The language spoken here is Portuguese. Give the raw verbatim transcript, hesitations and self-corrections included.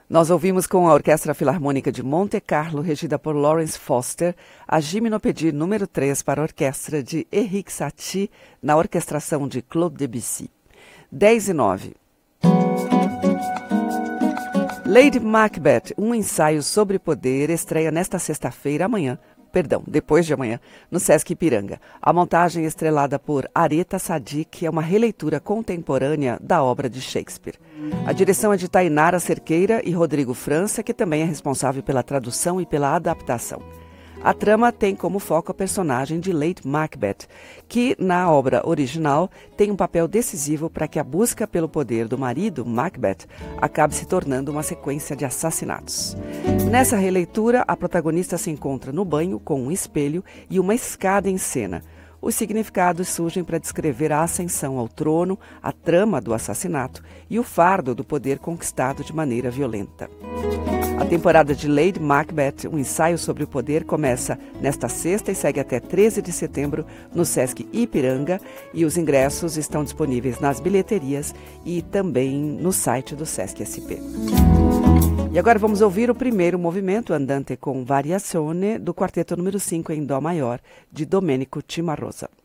Nós ouvimos com a Orquestra Filarmônica de Monte Carlo, regida por Lawrence Foster, a Gymnopédie número três para a orquestra de Erik Satie, na orquestração de Claude Debussy. dez e nove. Lady Macbeth, um ensaio sobre poder, estreia nesta sexta-feira, amanhã, perdão, depois de amanhã, no Sesc Ipiranga. A montagem estrelada por Areta Sadiq é uma releitura contemporânea da obra de Shakespeare. A direção é de Tainara Cerqueira e Rodrigo França, que também é responsável pela tradução e pela adaptação. A trama tem como foco a personagem de Lady Macbeth, que, na obra original, tem um papel decisivo para que a busca pelo poder do marido, Macbeth, acabe se tornando uma sequência de assassinatos. Nessa releitura, a protagonista se encontra no banho com um espelho e uma escada em cena. Os significados surgem para descrever a ascensão ao trono, a trama do assassinato e o fardo do poder conquistado de maneira violenta. A temporada de Lady Macbeth, um ensaio sobre o poder, começa nesta sexta e segue até treze de setembro no Sesc Ipiranga, e os ingressos estão disponíveis nas bilheterias e também no site do Sesc S P. E agora vamos ouvir o primeiro movimento, Andante con Variazione, do quarteto número cinco em Dó maior, de Domenico Cimarosa.